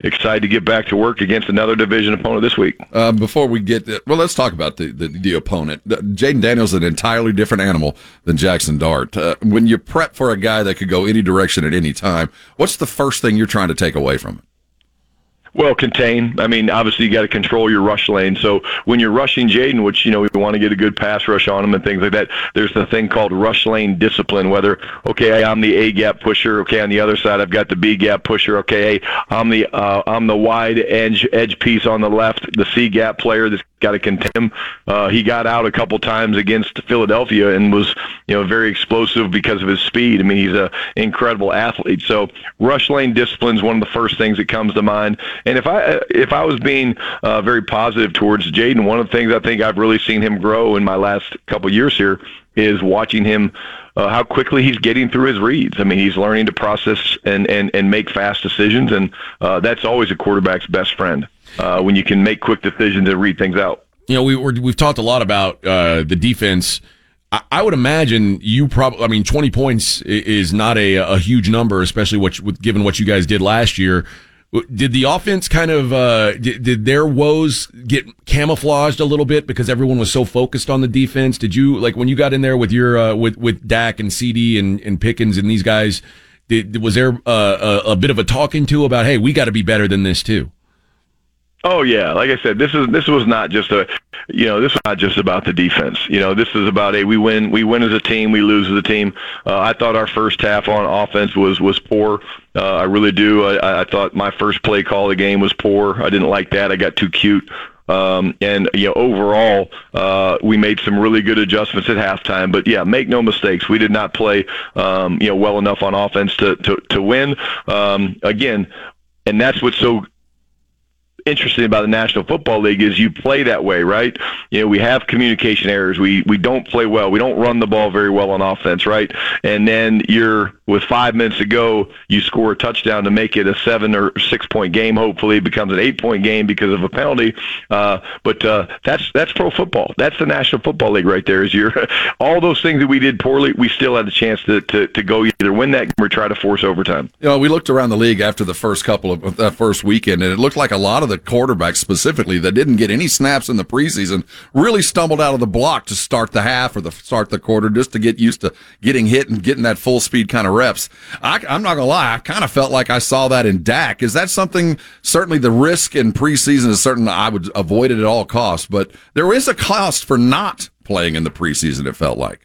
excited to get back to work against another division opponent this week. Before we get let's talk about the opponent. Jaden Daniels is an entirely different animal than Jackson Dart. When you prep for a guy that could go any direction at any time, what's the first thing you're trying to take away from it? Well, contain. I mean, obviously you got to control your rush lane. So when you're rushing Jaden, which, we want to get a good pass rush on him and things like that, there's the thing called rush lane discipline, whether, okay, I'm the A gap pusher. Okay, on the other side, I've got the B gap pusher. Okay, hey, I'm the wide edge piece on the left, the C gap player that's got to contain him. He got out a couple times against Philadelphia and was, very explosive because of his speed. I mean, he's an incredible athlete. So rush lane discipline is one of the first things that comes to mind. And if I was being very positive towards Jaden, one of the things I think I've really seen him grow in my last couple years here is watching him how quickly he's getting through his reads. I mean, he's learning to process and make fast decisions, and that's always a quarterback's best friend when you can make quick decisions and read things out. We've talked a lot about the defense. I would imagine 20 points is not a huge number, especially given what you guys did last year. Did the offense kind of did their woes get camouflaged a little bit because everyone was so focused on the defense? Did you, when you got in there with your with Dak and CD and Pickens and these guys, was there a bit of a talking to about, hey, we got to be better than this too? Oh yeah, like I said, this was not just this was not just about the defense. This is about we win as a team, we lose as a team. I thought our first half on offense was poor. I really do. I thought my first play call of the game was poor. I didn't like that. I got too cute. Overall, we made some really good adjustments at halftime. But yeah, make no mistakes, we did not play well enough on offense to win. Again, and that's what's so interesting about the National Football League is you play that way, right? We have communication errors. We don't play well. We don't run the ball very well on offense, right? And then with 5 minutes to go, you score a touchdown to make it a 7 or 6 point game. Hopefully it becomes an 8 point game because of a penalty. But that's pro football. That's the National Football League right there. Is all those things that we did poorly, we still had a chance to go either win that game or try to force overtime. We looked around the league after the first weekend, and it looked like a lot of the quarterbacks specifically that didn't get any snaps in the preseason really stumbled out of the block to start the half or start the quarter just to get used to getting hit and getting that full speed kind of reps. I'm not gonna lie, I kind of felt like I saw that in Dak. Is that something? Certainly the risk in preseason is certain I would avoid it at all costs, but there is a cost for not playing in the preseason, it felt like.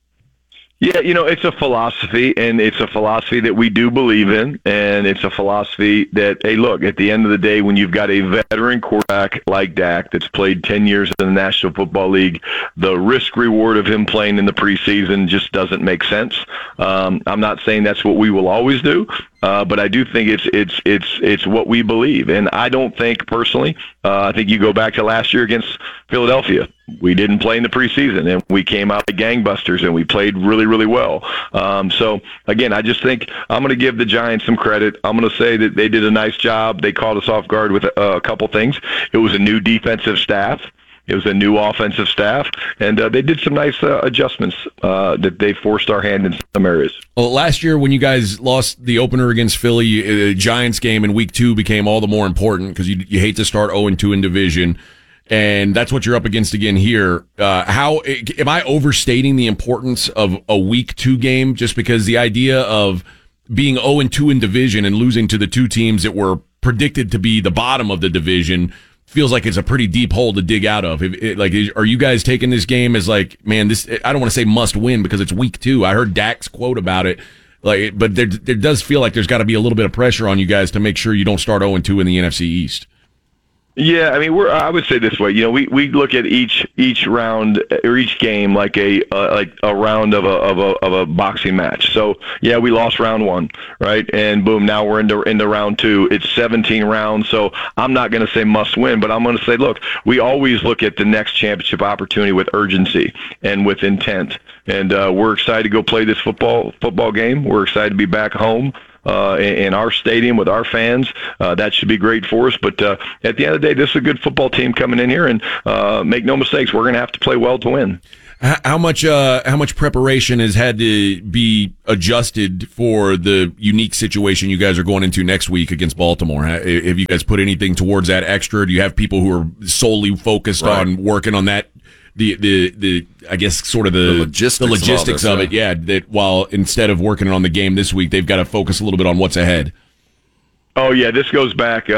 Yeah, it's a philosophy, and it's a philosophy that we do believe in, and it's a philosophy that, hey, look, at the end of the day, when you've got a veteran quarterback like Dak that's played 10 years in the National Football League, the risk-reward of him playing in the preseason just doesn't make sense. I'm not saying that's what we will always do, but I do think it's what we believe, and I don't think personally. I think you go back to last year against Philadelphia. We didn't play in the preseason, and we came out like gangbusters, and we played really, really well. So, again, I just think I'm going to give the Giants some credit. I'm going to say that they did a nice job. They caught us off guard with a couple things. It was a new defensive staff. It was a new offensive staff, and they did some nice adjustments that they forced our hand in some areas. Well, last year when you guys lost the opener against Philly, the Giants game in week 2 became all the more important because you hate to start 0-2 in division. And that's what you're up against again here. How am I overstating the importance of a week 2 game? Just because the idea of being 0-2 in division and losing to the two teams that were predicted to be the bottom of the division feels like it's a pretty deep hole to dig out of. Are you guys taking this game as man, this, I don't want to say must win because it's week 2. I heard Dak's quote about it. But there does feel like there's got to be a little bit of pressure on you guys to make sure you don't start 0-2 in the NFC East. Yeah, I mean, I would say this way. We look at each round or each game like a round of a boxing match. So yeah, we lost round 1, right? And boom, now we're into round 2. It's 17 rounds. So I'm not going to say must win, but I'm going to say, look, we always look at the next championship opportunity with urgency and with intent. And we're excited to go play this football game. We're excited to be back home. In our stadium with our fans. That should be great for us. But at the end of the day, this is a good football team coming in here, and make no mistakes, we're going to have to play well to win. How much preparation has had to be adjusted for the unique situation you guys are going into next week against Baltimore? Have you guys put anything towards that extra? Do you have people who are solely focused on working on that? The I guess sort of the logistics of it. Yeah. That while instead of working on the game this week, they've got to focus a little bit on what's ahead. Oh, yeah, this goes back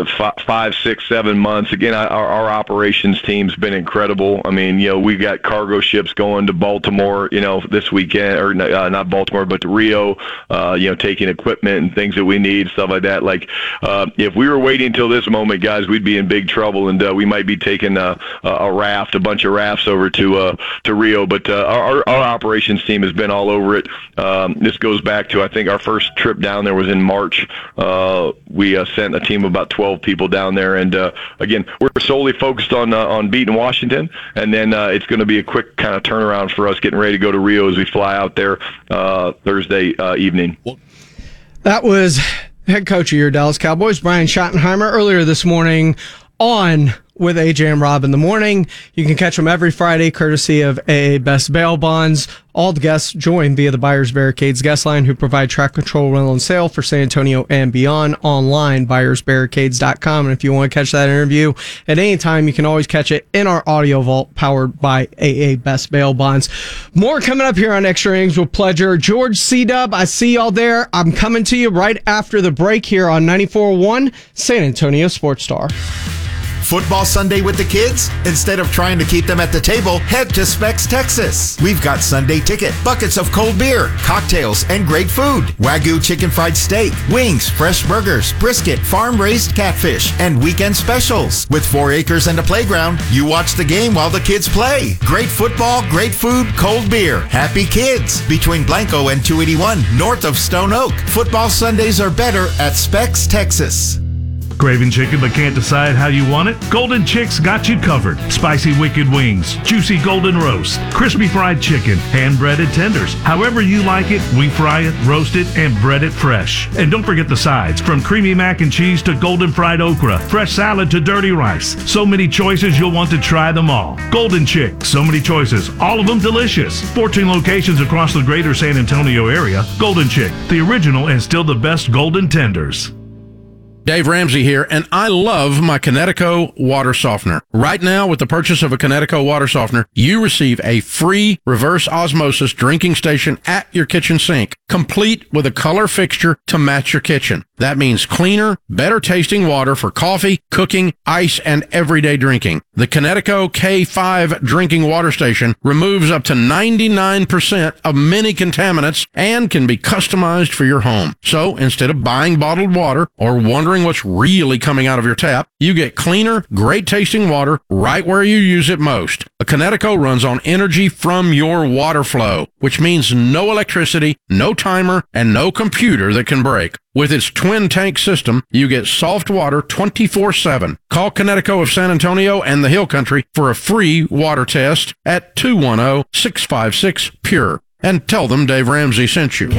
5, 6, 7 months. Again, our operations team's been incredible. I mean, we got cargo ships going to Baltimore, this weekend, or not Baltimore, but to Rio, taking equipment and things that we need, stuff like that. Like, if we were waiting until this moment, guys, we'd be in big trouble, and we might be taking a bunch of rafts over to Rio. But our operations team has been all over it. This goes back to, I think, our first trip down there was in March. We sent a team of about 12 people down there, and again, we're solely focused on beating Washington, and then it's going to be a quick kind of turnaround for us getting ready to go to Rio as we fly out there Thursday evening. That was head coach of your Dallas Cowboys, Brian Schottenheimer, earlier this morning on with AJ and Rob in the morning. You can catch them every Friday, courtesy of AA Best Bail Bonds. All the guests join via the Buyers Barricades guest line, who provide track control, rental, and sale for San Antonio and beyond. Online, buyersbarricades.com. And if you want to catch that interview at any time, you can always catch it in our audio vault, powered by AA Best Bail Bonds. More coming up here on Extra Innings with Pleasure. George C-Dub, I see y'all there. I'm coming to you right after the break here on 94.1 San Antonio Sports Star. Football Sunday with the kids? Instead of trying to keep them at the table, head to Specs, Texas. We've got Sunday ticket, buckets of cold beer, cocktails, and great food. Wagyu chicken fried steak, wings, fresh burgers, brisket, farm-raised catfish, and weekend specials. With 4 acres and a playground, you watch the game while the kids play. Great football, great food, cold beer. Happy kids. Between Blanco and 281, north of Stone Oak. Football Sundays are better at Specs, Texas. Craving chicken but can't decide how you want it? Golden Chicks got you covered. Spicy wicked wings, juicy golden roast, crispy fried chicken, hand-breaded tenders. However you like it, we fry it, roast it, and bread it fresh. And don't forget the sides, from creamy mac and cheese to golden fried okra, fresh salad to dirty rice. So many choices, you'll want to try them all. Golden Chick, so many choices, all of them delicious. 14 locations across the greater San Antonio area. Golden Chick, the original and still the best golden tenders. Dave Ramsey here, and I love my Connecticut water softener. Right now, with the purchase of a Connecticut water softener, you receive a free reverse osmosis drinking station at your kitchen sink, complete with a color fixture to match your kitchen. That means cleaner, better tasting water for coffee, cooking, ice, and everyday drinking. The Connecticut K5 drinking water station removes up to 99% of many contaminants and can be customized for your home. So instead of buying bottled water or wondering what's really coming out of your tap, you get cleaner, great tasting water right where you use it most. A Connecticut runs on energy from your water flow, which means no electricity, no timer, and no computer that can break. With its twin tank system, you get soft water 24/7. Call Connecticut of San Antonio and the Hill Country for a free water test at 210-656-PURE. And tell them Dave Ramsey sent you.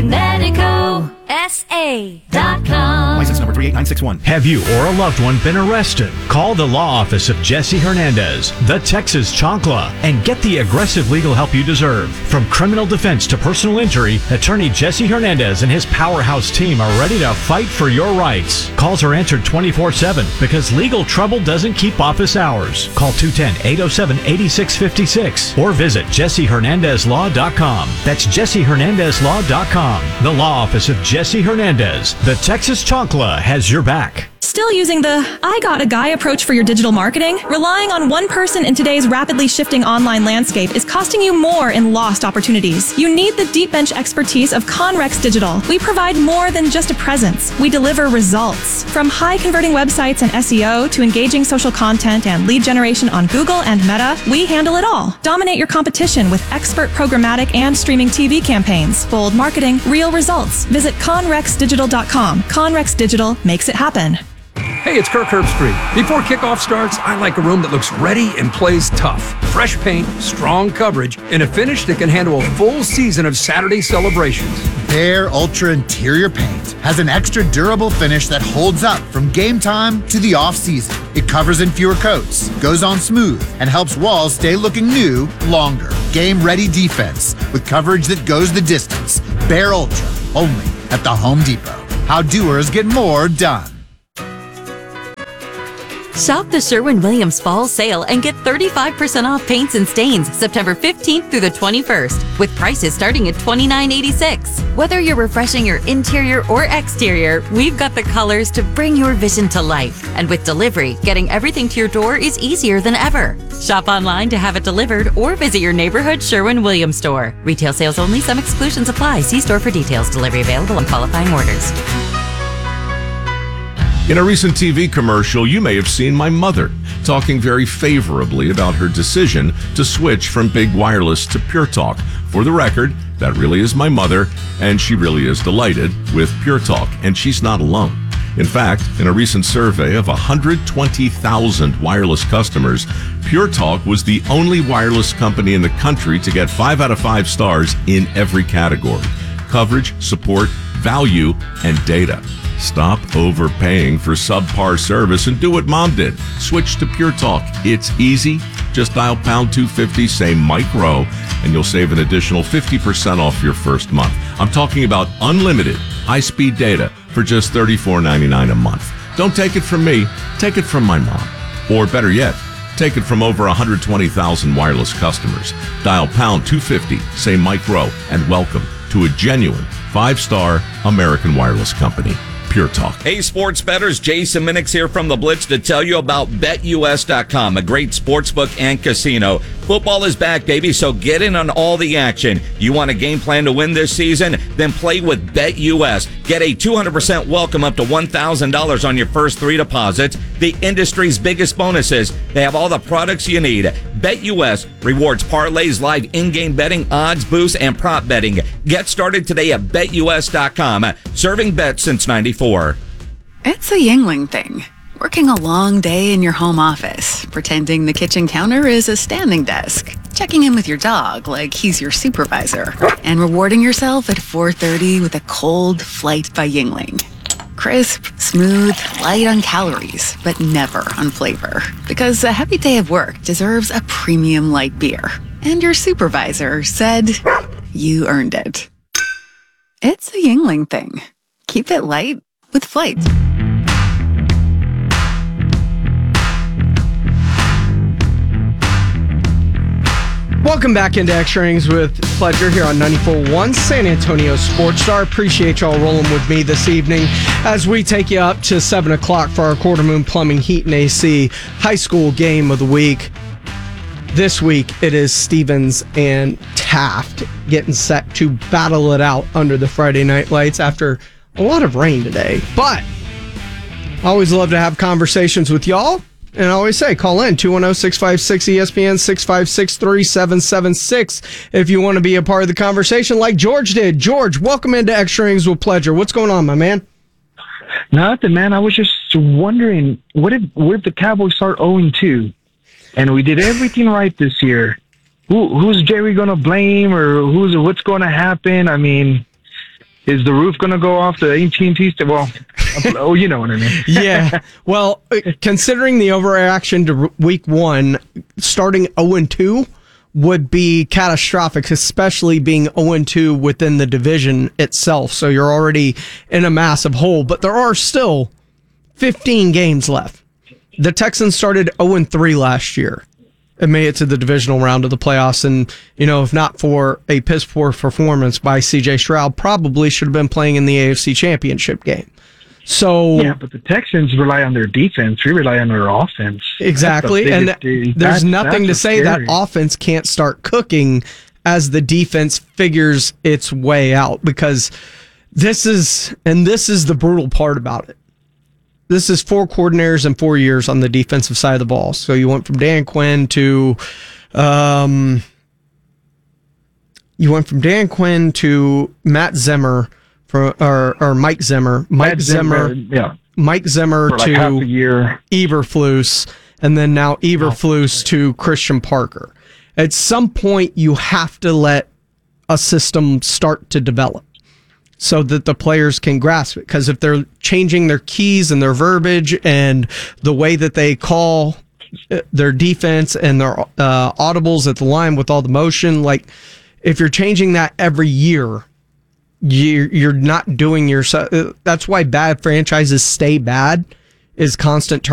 ConnecticutSA.com. License number 38961. Have you or a loved one been arrested? Call the law office of Jesse Hernandez, the Texas Chancla, and get the aggressive legal help you deserve. From criminal defense to personal injury, attorney Jesse Hernandez and his powerhouse team are ready to fight for your rights. Calls are answered 24/7 because legal trouble doesn't keep office hours. Call 210-807-8656 or visit JesseHernandezLaw.com. That's JesseHernandezLaw.com. The law office of Jesse Hernandez, the Texas Chancla, has your back. Still using the I got a guy approach for your digital marketing? Relying on one person in today's rapidly shifting online landscape is costing you more in lost opportunities. You need the deep bench expertise of Conrex Digital. We provide more than just a presence. We deliver results. From high converting websites and SEO to engaging social content and lead generation on Google and Meta, we handle it all. Dominate your competition with expert programmatic and streaming TV campaigns. Bold marketing, real results. Visit ConrexDigital.com. Conrex Digital makes it happen. Hey, it's Kirk Herbstreit. Before kickoff starts, I like a room that looks ready and plays tough. Fresh paint, strong coverage, and a finish that can handle a full season of Saturday celebrations. Behr Ultra Interior Paint has an extra durable finish that holds up from game time to the off-season. It covers in fewer coats, goes on smooth, and helps walls stay looking new longer. game-ready defense with coverage that goes the distance. Bear Ultra, only at the Home Depot. How doers get more done. Shop the Sherwin-Williams Fall Sale and get 35% off paints and stains September 15th through the 21st, with prices starting at $29.86. Whether you're refreshing your interior or exterior, we've got the colors to bring your vision to life. And with delivery, getting everything to your door is easier than ever. Shop online to have it delivered or visit your neighborhood Sherwin-Williams store. Retail sales only. Some exclusions apply. See store for details. Delivery available on qualifying orders. In a recent TV commercial, you may have seen my mother talking very favorably about her decision to switch from big wireless to Pure Talk. For the record, that really is my mother, and she really is delighted with Pure Talk, and she's not alone. In fact, in a recent survey of 120,000 wireless customers, Pure Talk was the only wireless company in the country to get 5 out of 5 stars in every category: coverage, support, value, and data. Stop overpaying for subpar service and do what Mom did. Switch to Pure Talk. It's easy. Just dial pound 250, say Mike Rowe, and you'll save an additional 50% off your first month. I'm talking about unlimited high-speed data for just $34.99 a month. Don't take it from me. Take it from my mom. Or better yet, take it from over 120,000 wireless customers. Dial pound 250, say Mike Rowe, and welcome to a genuine 5-star American wireless company. Pure Talk. Hey, sports bettors, Jason Minix here from The Blitz to tell you about BetUS.com, a great sportsbook and casino. Football is back, baby, so get in on all the action. You want a game plan to win this season? Then play with BetUS. Get a 200% welcome up to $1,000 on your first 3 deposits. The industry's biggest bonuses. They have all the products you need. BetUS rewards parlays, live in-game betting, odds, boosts, and prop betting. Get started today at BetUS.com. Serving bets since '94. It's a Yingling thing. Working a long day in your home office, pretending the kitchen counter is a standing desk, checking in with your dog like he's your supervisor, and rewarding yourself at 4:30 with a cold Flight by Yingling. Crisp, smooth, light on calories, but never on flavor. Because a heavy day of work deserves a premium light beer. And your supervisor said you earned it. It's a Yingling thing. Keep it light with Flight. Welcome back into Extra Innings with Pledger here on 94.1 San Antonio Sports Star. Appreciate y'all rolling with me this evening as we take you up to 7 o'clock for our Quarter Moon Plumbing, Heat, and AC high school game of the week. This week, it is Stevens and Taft getting set to battle it out under the Friday night lights after a lot of rain today. But I always love to have conversations with y'all. And I always say, call in 210-656-ESPN, 656-3776 if you want to be a part of the conversation like George did. George, welcome into Extra Innings with Pledger. What's going on, my man? Nothing, man. I was just wondering, what if the Cowboys start 0-2 and we did everything right this year? Who's Jerry going to blame, or what's going to happen? I mean, is the roof going to go off the AT&T? Well, oh, you know what I mean. Yeah. Well, considering the overreaction to week 1, starting 0-2 would be catastrophic, especially being 0-2 within the division itself. So you're already in a massive hole, but there are still 15 games left. The Texans started 0-3 last year and made it to the divisional round of the playoffs. And, you know, if not for a piss poor performance by C.J. Stroud, probably should have been playing in the AFC Championship game. So yeah, but the Texans rely on their defense. We rely on their offense. Exactly. And there's nothing to say that offense can't start cooking as the defense figures its way out, because this is the brutal part about it. This is 4 coordinators in 4 years on the defensive side of the ball. So you went from Dan Quinn to Matt Zimmer, or Mike Zimmer. Mike Zimmer yeah. Mike Zimmer for like to half a year. Eberflus, and then now Eberflus to Christian Parker. At some point, you have to let a system start to develop so that the players can grasp it. Because if they're changing their keys and their verbiage and the way that they call their defense and their audibles at the line with all the motion. Like, if you're changing that every year, you're not doing yourself. That's why bad franchises stay bad, is constant